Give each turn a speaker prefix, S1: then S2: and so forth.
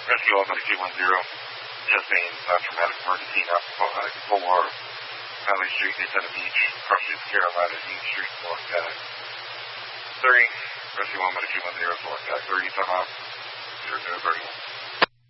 S1: Rescue Element 210, just a traumatic emergency now 4 Valley Street, Daytona Beach, Cross Street, Carolina, Dean Street, North Tag 30, Rescue Element 210, North Tag 30, time out, 0031.